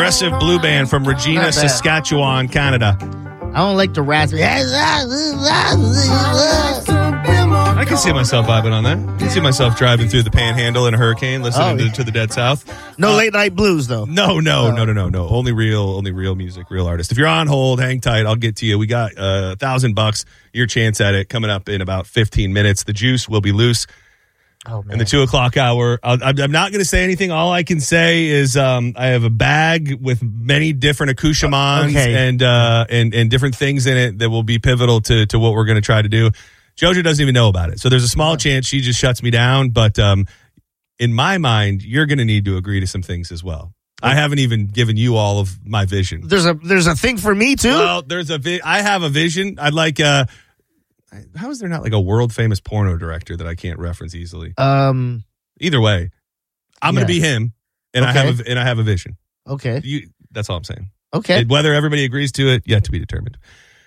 progressive blue band from Regina, Not bad. Saskatchewan, Canada. I don't like the raspy. I can see myself vibing on that. I can see myself driving through the Panhandle in a hurricane, listening to the Dead South. No late night blues though. No. Only real music, real artist. If you're on hold, hang tight. I'll get to you. We got $1,000. Your chance at it coming up in about 15 minutes. The juice will be loose. Oh man. In the 2:00 hour. I'm not going to say anything. All I can say is I have a bag with many different accoutrements and different things in it that will be pivotal to what we're going to try to do. JoJo doesn't even know about it. So there's a small chance she just shuts me down. But in my mind, you're going to need to agree to some things as well. I haven't even given you all of my vision. There's a thing for me too? Well, I have a vision. I'd like how is there not like a world famous porno director that I can't reference easily? Either way, I'm going to be him, and I have a vision. Okay. That's all I'm saying. Okay. Whether everybody agrees to it, yet to be determined.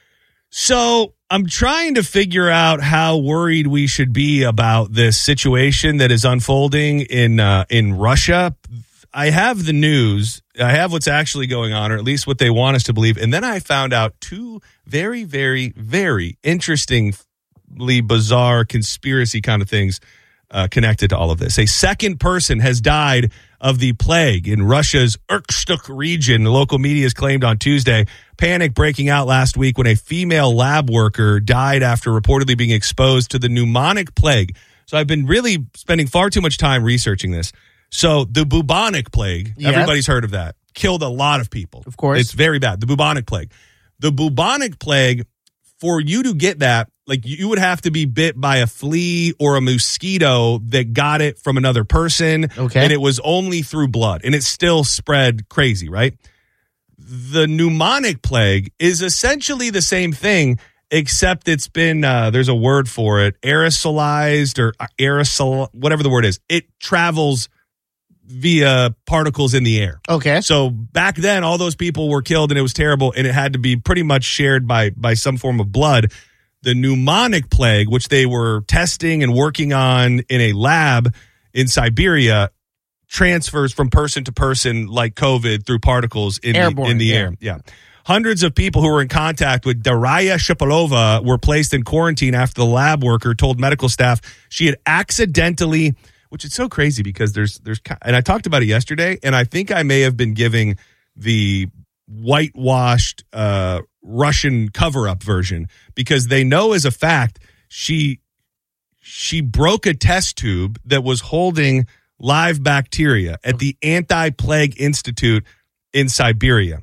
So I'm trying to figure out how worried we should be about this situation that is unfolding in Russia. I have the news. I have what's actually going on, or at least what they want us to believe. And then I found out two very, very, very interestingly bizarre conspiracy kind of things connected to all of this. A second person has died of the plague in Russia's Irkutsk region. The local media has claimed on Tuesday. Panic breaking out last week when a female lab worker died after reportedly being exposed to the pneumonic plague. So I've been really spending far too much time researching this. So the bubonic plague, everybody's heard of that, killed a lot of people. Of course. It's very bad. The bubonic plague. The bubonic plague, for you to get that, like you would have to be bit by a flea or a mosquito that got it from another person. Okay. And it was only through blood. And it still spread crazy, right? The pneumonic plague is essentially the same thing, except it's been, there's a word for it, aerosolized or aerosol, whatever the word is. It travels via particles in the air. Okay. So back then, all those people were killed and it was terrible and it had to be pretty much shared by some form of blood. The pneumonic plague, which they were testing and working on in a lab in Siberia, transfers from person to person like COVID through particles in the air. Yeah. Hundreds of people who were in contact with Darya Shipolova were placed in quarantine after the lab worker told medical staff she had accidentally, which is so crazy because there's, and I talked about it yesterday, and I think I may have been giving the whitewashed Russian cover-up version because they know as a fact she broke a test tube that was holding live bacteria at the Anti-Plague Institute in Siberia.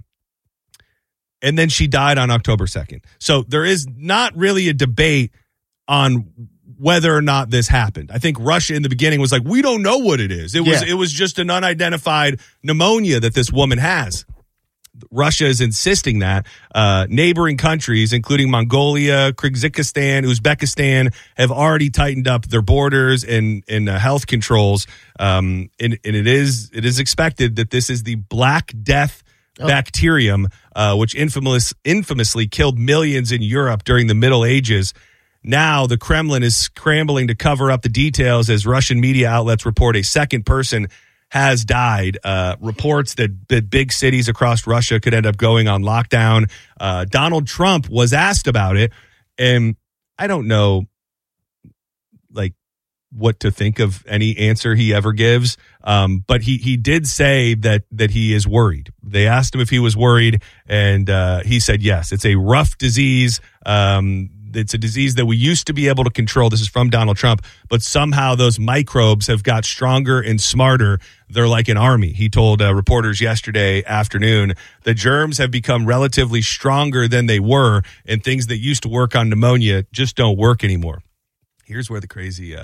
And then she died on October 2nd. So there is not really a debate on whether or not this happened. I think Russia in the beginning was like, we don't know what it is. It was just an unidentified pneumonia that this woman has. Russia is insisting that neighboring countries, including Mongolia, Kyrgyzstan, Uzbekistan, have already tightened up their borders and health controls. And it is expected that this is the Black Death bacterium, which infamously killed millions in Europe during the Middle Ages. Now the Kremlin is scrambling to cover up the details as Russian media outlets report a second person has died. Reports that big cities across Russia could end up going on lockdown. Donald Trump was asked about it, and I don't know, like, what to think of any answer he ever gives. But he did say that he is worried. They asked him if he was worried, and he said yes. It's a rough disease. It's a disease that we used to be able to control. This is from Donald Trump, but somehow those microbes have got stronger and smarter. They're like an army. He told reporters yesterday afternoon, the germs have become relatively stronger than they were, and things that used to work on pneumonia just don't work anymore. Here's where the crazy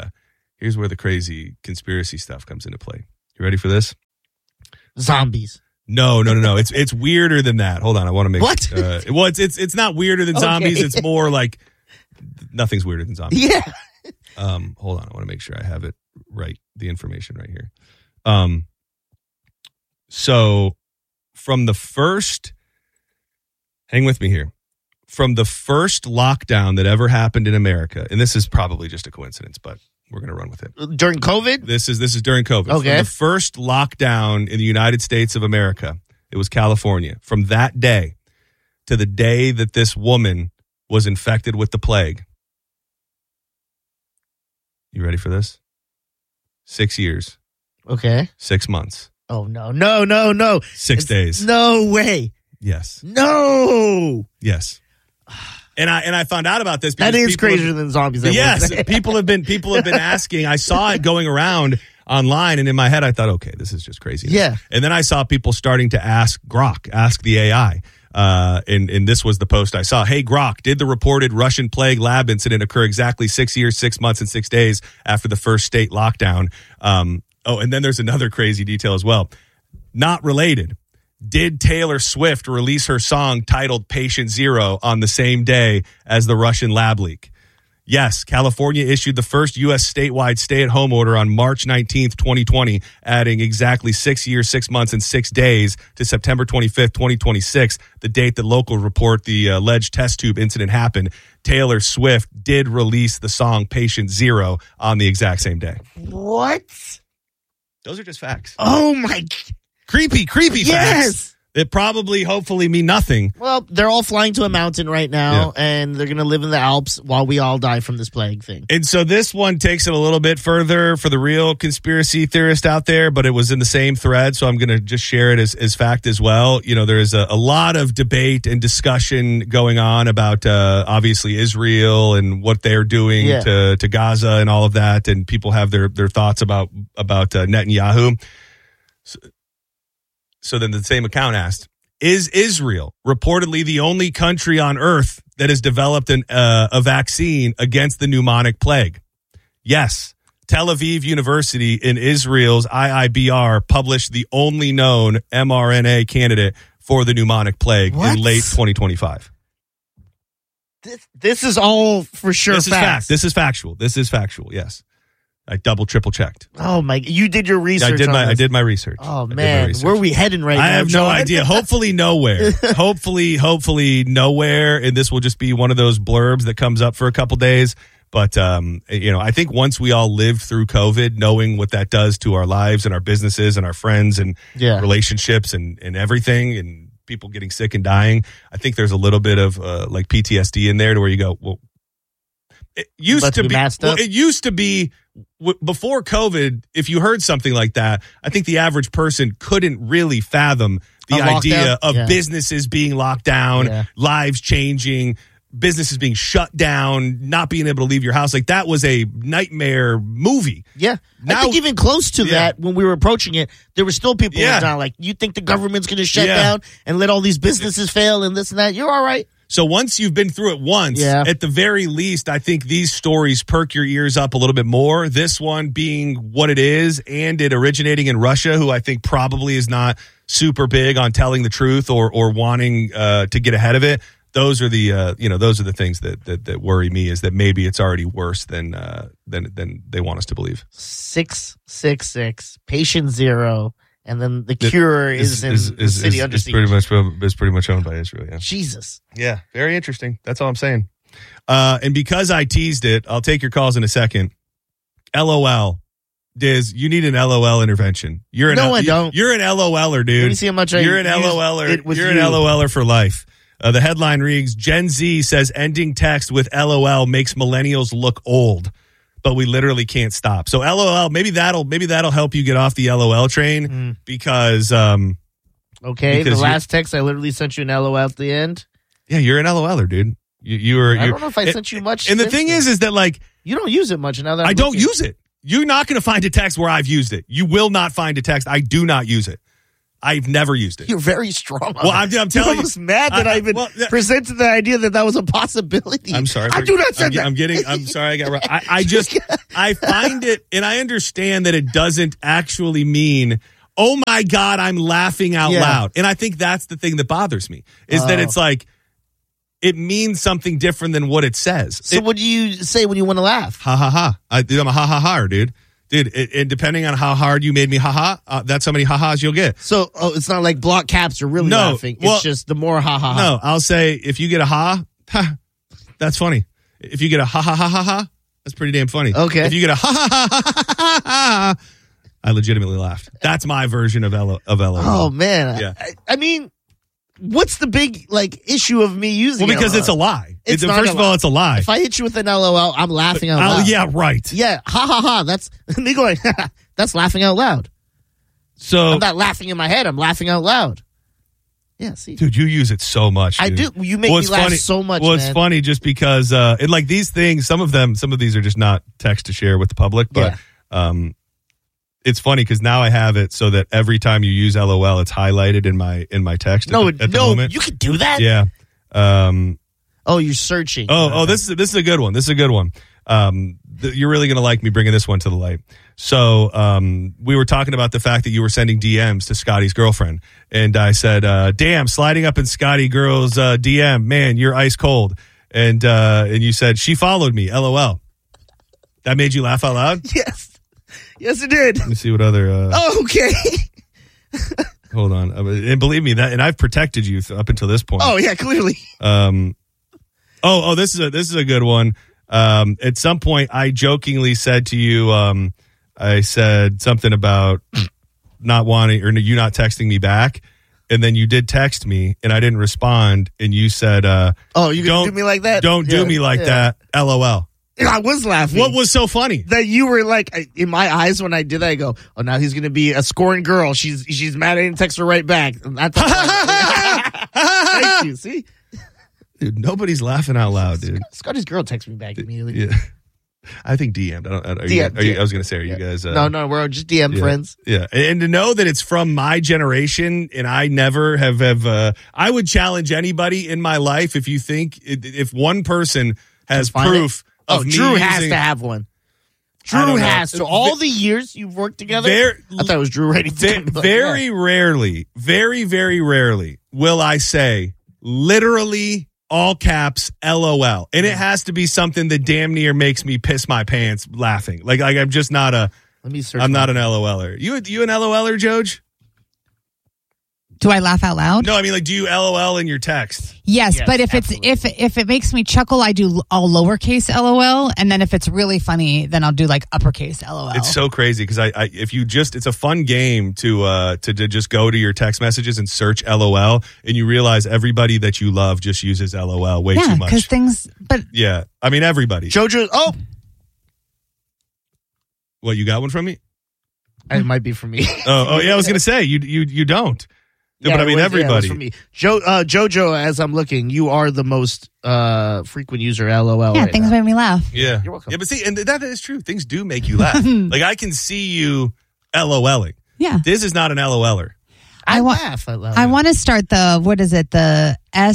conspiracy stuff comes into play. You ready for this? Zombies. No. It's weirder than that. Hold on, I want to make what? Well, it's not weirder than zombies. It's more like nothing's weirder than zombies. Yeah. Hold on, I want to make sure I have it right. The information right here. So from the first, hang with me here. From the first lockdown that ever happened in America, and this is probably just a coincidence, but we're going to run with it. During COVID? This is during COVID. Okay. From the first lockdown in the United States of America, It was California. From that day to the day that this woman was infected with the plague. You ready for this? 6 years. Okay. 6 months. Oh, no. 6 days. No way. Yes. No. Yes. And I found out about this because That is crazier than zombies. Yes, people have been asking. I saw it going around online, and in my head, I thought, okay, this is just crazy. Yeah. And then I saw people starting to ask Grok, ask the AI. And this was the post I saw. Hey, Grok, did the reported Russian plague lab incident occur exactly 6 years, 6 months, and 6 days after the first state lockdown? And then there's another crazy detail as well. Not related. Did Taylor Swift release her song titled Patient Zero on the same day as the Russian lab leak? Yes, California issued the first U.S. statewide stay-at-home order on March 19th, 2020, adding exactly 6 years, 6 months, and 6 days to September 25th, 2026, the date that locals report the alleged test tube incident happened. Taylor Swift did release the song Patient Zero on the exact same day. What? Those are just facts. Oh, my. Creepy facts. Yes. That probably, hopefully mean nothing. Well, they're all flying to a mountain right now, and they're going to live in the Alps while we all die from this plague thing. And so this one takes it a little bit further for the real conspiracy theorist out there, but it was in the same thread, so I'm going to just share it as fact as well. You know, there's a lot of debate and discussion going on about, obviously, Israel and what they're doing to Gaza and all of that, and people have their thoughts about Netanyahu. So then the same account asked, is Israel reportedly the only country on earth that has developed a vaccine against the pneumonic plague? Yes. Tel Aviv University in Israel's IIBR published the only known mRNA candidate for the pneumonic plague in late 2025. This is all for sure facts. This is factual. Yes. I double, triple checked. Oh my! You did your research. I did my research. Oh man, where are we heading right now? I have no idea. Hopefully nowhere. hopefully nowhere. And this will just be one of those blurbs that comes up for a couple days. But I think once we all lived through COVID, knowing what that does to our lives and our businesses and our friends and relationships and everything, and people getting sick and dying, I think there's a little bit of like PTSD in there to where you go, well, it used to be before COVID, if you heard something like that, I think the average person couldn't really fathom the idea of businesses being locked down, lives changing, businesses being shut down, not being able to leave your house. Like that was a nightmare movie. Yeah. Now, I think even close to that, when we were approaching it, there were still people down like, you think the government's going to shut down and let all these businesses fail and this and that? You're all right. So once you've been through it once, at the very least, I think these stories perk your ears up a little bit more. This one being what it is and it originating in Russia, who I think probably is not super big on telling the truth or wanting to get ahead of it. Those are the things that worry me, is that maybe it's already worse than they want us to believe. 666 patient zero. And then the cure is in the city under siege. It's pretty much owned by Israel, yeah. Jesus. Yeah, very interesting. That's all I'm saying. And because I teased it, I'll take your calls in a second. LOL. Diz, you need an LOL intervention. I don't. You're an LOLer, dude. Let me see how much You're an LOLer. You're an LOLer for life. The headline reads, Gen Z says ending text with LOL makes millennials look old. But we literally can't stop. So LOL, maybe that'll help you get off the LOL train because the last text I literally sent you an LOL at the end. Yeah, you're an LOLer, dude. I don't know if I sent you much. And the thing is that like you don't use it much now that I don't use it. You're not going to find a text where I've used it. You will not find a text. I do not use it. I've never used it. You're very strong. Well, I'm telling you. I'm almost mad that I even presented the idea that was a possibility. I'm sorry. I do not say that. I'm sorry. I got right. I find it, and I understand that it doesn't actually mean, oh my God, I'm laughing out loud. And I think that's the thing that bothers me, is that it's like, it means something different than what it says. So what do you say when you want to laugh? Ha ha ha. I'm a ha ha ha, dude. Dude, and depending on how hard you made me ha-ha, that's how many ha-has you'll get. So it's not like block caps are really laughing. It's just the more ha-ha-ha. No, I'll say if you get a ha, that's funny. If you get a ha-ha-ha-ha-ha, that's pretty damn funny. Okay. If you get a ha-ha-ha-ha-ha, I legitimately laughed. That's my version of LOL. Oh, man. Yeah. I mean, what's the big issue of me using Well, because LOL? it's a lie. It's not first of all, it's a lie. If I hit you with an LOL, I'm laughing out loud. Yeah, right. Yeah, ha ha ha. That's me going, that's laughing out loud. So I'm not laughing in my head. I'm laughing out loud. Yeah, see. Dude, you use it so much. Dude. I do. You make me laugh so much, Well, man. it's funny just because, and like these things, some of these are just not text to share with the public, but it's funny because now I have it so that every time you use LOL, it's highlighted in my text. At the moment. You can do that? Yeah. You're searching. This is a good one. This is a good one. You're really going to like me bringing this one to the light. So we were talking about the fact that you were sending DMs to Scotty's girlfriend. And I said, damn, sliding up in Scotty girl's DM. Man, you're ice cold. And you said, she followed me. LOL. That made you laugh out loud? Yes. Yes, it did. Let me see what other... okay. Hold on. And believe me, and I've protected you up until this point. Oh, yeah, clearly. This is a good one. At some point, I jokingly said to you, I said something about not wanting or you not texting me back, and then you did text me, and I didn't respond, and you said, "You gonna do me like that? Don't do me like that." LOL. I was laughing. What was so funny? That you were like, in my eyes when I did that, I go, "Oh, now he's gonna be a scoring girl. She's mad I didn't text her right back." Thank you. See. Dude, nobody's laughing out loud, dude. Scotty's girl texts me back immediately. Yeah. I think DM'd. I was going to say, are you guys... No, we're just DM friends. Yeah. And to know that it's from my generation and I never have I would challenge anybody in my life if you think, if one person has proof of me Drew using, has to have one. Drew has to. All the years you've worked together, I thought it was Drew writing. Very rarely, very, very rarely will I say literally all caps LOL. And it has to be something that damn near makes me piss my pants laughing. Like I'm just not a Let me search. I'm not an LOLer. You an LOLer, Joj? Do I laugh out loud? No, I mean, like, do you LOL in your text? Yes, but if if it makes me chuckle, I do all lowercase LOL, and then if it's really funny, then I'll do like uppercase LOL. It's so crazy because if you just, it's a fun game to just go to your text messages and search LOL, and you realize everybody that you love just uses LOL way too much. Because things, but yeah, I mean everybody. JoJo, What, you got one from me? It might be from me. Oh yeah, I was gonna say you don't. Yeah, but I mean, everybody. For me. JoJo, as I'm looking, you are the most frequent user LOL. Yeah, right things now. make me laugh. Yeah. You're welcome. Yeah, but see, and that is true. Things do make you laugh. Like, I can see you LOLing. Yeah. This is not an LOLer. I laugh. I want to start the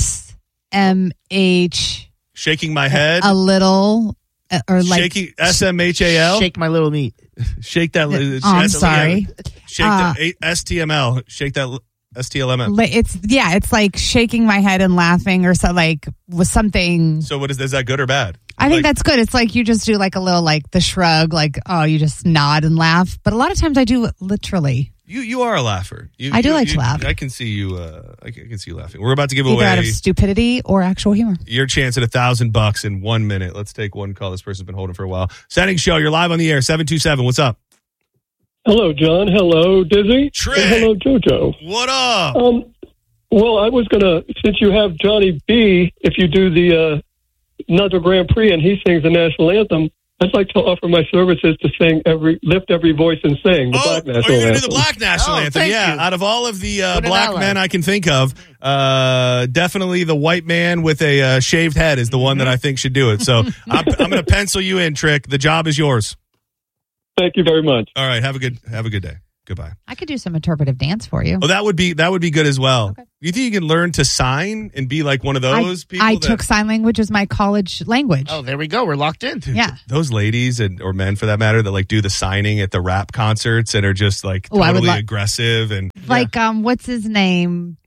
SMH. Shaking my head. A little. Or like. Shaking SMHAL. Shake my little meat. Shake that. I'm sorry. Shake that STML. Shake that. STLM. It's like shaking my head and laughing or so, like with something. So is that good or bad? I think that's good. It's like you just do like a little like the shrug, like you just nod and laugh. But a lot of times I do literally. You are a laugher. I do like to laugh. I can see you. I can see you laughing. We're about to give either away out of stupidity or actual humor. Your chance at $1,000 in 1 minute. Let's take one call. This person's been holding for a while. Setting show. You're live on the air. 727. What's up? Hello, John. Hello, Dizzy. Trick. And hello, JoJo. What up? Well, I was going to, since you have Johnny B, if you do the Notre Grand Prix and he sings the national anthem, I'd like to offer my services to lift every voice and sing the Black National Anthem. You're going to do the Black National Anthem? Yeah, you. Out of all of the black men I can think of, definitely the white man with a shaved head is the one that I think should do it. So I'm going to pencil you in, Trick. The job is yours. Thank you very much. All right, have a good day. Goodbye. I could do some interpretive dance for you. Oh, that would be good as well. Okay. You think you can learn to sign and be like one of those people? I took sign language as my college language. Oh, there we go. We're locked in. Dude, yeah. Those ladies or men for that matter that like do the signing at the rap concerts and are just like totally aggressive and like what's his name?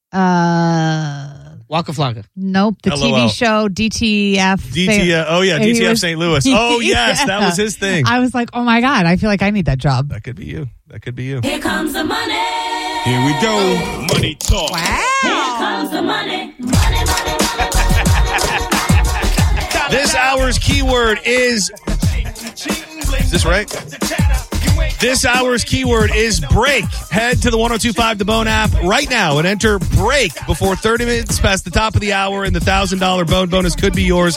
Waka Flocka. Nope. The LOL. TV show DTF. Oh yeah, DTF St. Louis. Oh yes, that was his thing. I was like, oh my God, I feel like I need that job. That could be you. Here comes the money. Here we go. Money talk. Wow. Here comes the money. Money. This hour's keyword is this right? This hour's keyword is break. Head to the 102.5 The Bone app right now and enter break before 30 minutes past the top of the hour, and the $1,000 Bone bonus could be yours.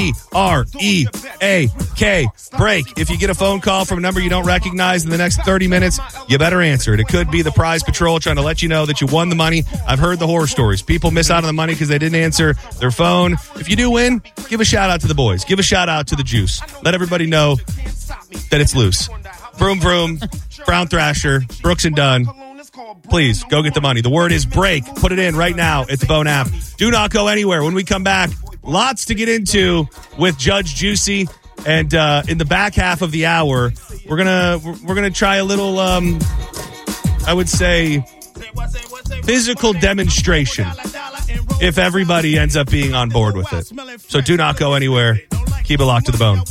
BREAK. Break. If you get a phone call from a number you don't recognize in the next 30 minutes, you better answer it. It could be the Prize Patrol trying to let you know that you won the money. I've heard the horror stories. People miss out on the money because they didn't answer their phone. If you do win, give a shout out to the boys. Give a shout out to the Juice. Let everybody know that it's loose. Vroom, vroom, Brown Thrasher, Brooks and Dunn. Please, go get the money. The word is break. Put it in right now at the Bone app. Do not go anywhere. When we come back, lots to get into with Judge Juicy. And in the back half of the hour, we're gonna try a little, I would say, physical demonstration if everybody ends up being on board with it. So do not go anywhere. Keep it locked to the Bone.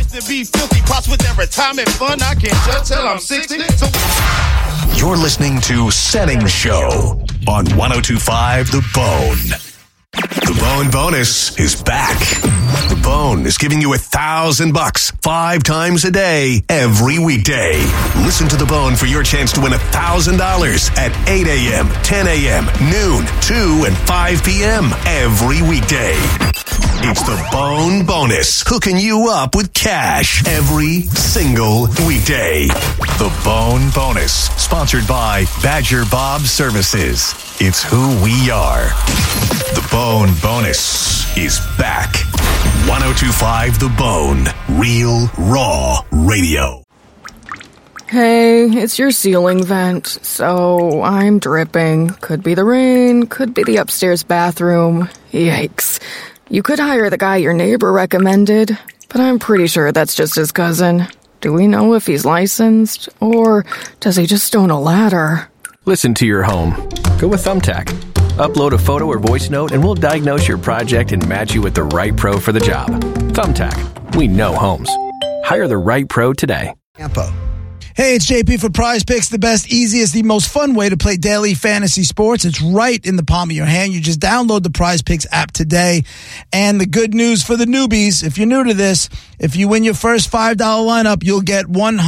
You're listening to Setting Show on 102.5 The Bone. The Bone bonus is back. The Bone is giving you $1,000 5 times a day, every weekday. Listen to The Bone for your chance to win $1,000 at 8 a.m., 10 a.m., noon, 2, and 5 p.m. every weekday. It's the Bone bonus, hooking you up with cash every single weekday. The Bone bonus, sponsored by Badger Bob Services. It's who we are. The Bone bonus is back. 102.5 The Bone, real, raw radio. Hey, it's your ceiling vent, so I'm dripping. Could be the rain, could be the upstairs bathroom. Yikes. You could hire the guy your neighbor recommended, but I'm pretty sure that's just his cousin. Do we know if he's licensed, or does he just own a ladder? Listen to your home. Go with Thumbtack. Upload a photo or voice note, and we'll diagnose your project and match you with the right pro for the job. Thumbtack. We know homes. Hire the right pro today. Hey, it's JP for Prize Picks, the best, easiest, the most fun way to play daily fantasy sports. It's right in the palm of your hand. You just download the Prize Picks app today. And the good news for the newbies, if you're new to this, if you win your first $5 lineup, you'll get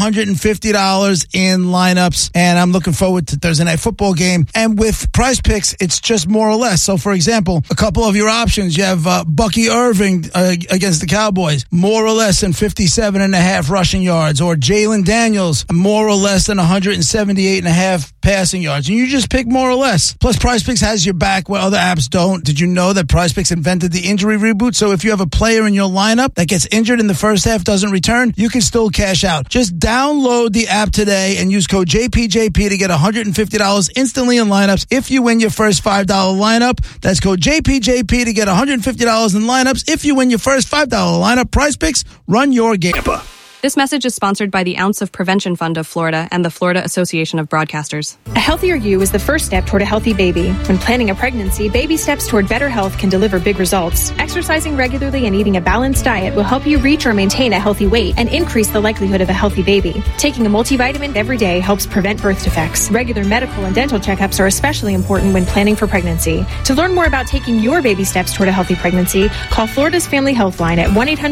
$150 in lineups. And I'm looking forward to Thursday Night Football game. And with Prize Picks, it's just more or less. So, for example, a couple of your options, you have Bucky Irving against the Cowboys, more or less than 57.5 rushing yards, or Jalen Daniels, more or less than 178.5 passing yards. And you just pick more or less. Plus, Prize Picks has your back where other apps don't. Did you know that Prize Picks invented the injury reboot? So if you have a player in your lineup that gets injured in the first half, doesn't return, you can still cash out. Just download the app today and use code JPJP to get $150 instantly in lineups. If you win your first $5 lineup, that's code JPJP to get $150 in lineups. If you win your first $5 lineup, Prize Picks, run your game. This message is sponsored by the Ounce of Prevention Fund of Florida and the Florida Association of Broadcasters. A healthier you is the first step toward a healthy baby. When planning a pregnancy, baby steps toward better health can deliver big results. Exercising regularly and eating a balanced diet will help you reach or maintain a healthy weight and increase the likelihood of a healthy baby. Taking a multivitamin every day helps prevent birth defects. Regular medical and dental checkups are especially important when planning for pregnancy. To learn more about taking your baby steps toward a healthy pregnancy, call Florida's Family Health Line at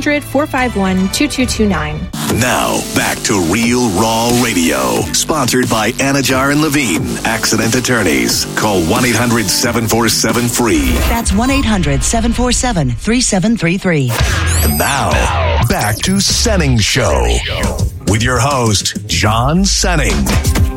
1-800-451-2229. Now, back to Real Raw Radio. Sponsored by Anajar and Levine, accident attorneys. Call 1-800-747-FREE. That's 1-800-747-3733. And now, back to Senning Show. With your host, John Senning.